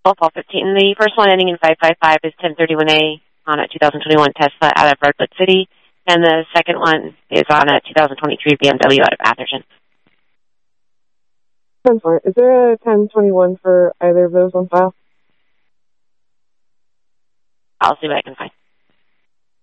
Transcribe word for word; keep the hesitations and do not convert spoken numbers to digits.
Both all fifteen. The first one ending in five five five is ten thirty-one A on a two thousand twenty-one Tesla out of Redwood City, and the second one is on a two thousand twenty-three B M W out of Atherton. ten four. Is there a ten twenty-one for either of those on file? I'll see what I can find.